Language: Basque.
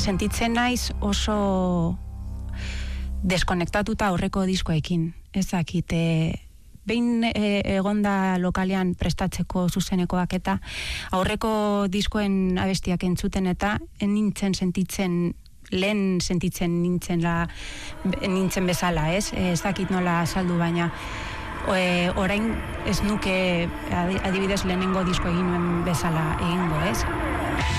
sentitzen naiz oso deskonektatuta aurreko diskoekin. Ez dakit, behin egonda lokalean prestatzeko zuzenekoak eta aurreko diskoen abestiak entzuten eta lehen sentitzen nintzen bezala, ez? Ez dakit nola saldu, baina orain ez nuke adibidez lehenengo disko egin nuen bezala egingo, ez?